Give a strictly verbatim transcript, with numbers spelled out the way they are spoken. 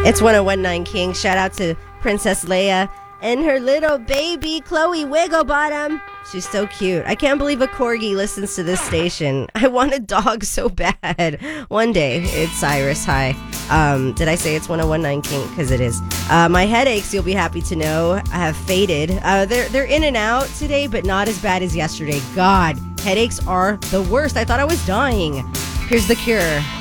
It's one oh one point nine King. Shout out to Princess Leia and her little baby, Chloe Wigglebottom. She's so cute. I can't believe a corgi listens to this station. I want a dog so bad. One day, it's Cyrus. Hi. Um, did I say it's one oh one point nine King? Because it is. Uh, my headaches, you'll be happy to know, have faded. Uh, they're, they're in and out today, but not as bad as yesterday. God, headaches are the worst. I thought I was dying. Here's The Cure.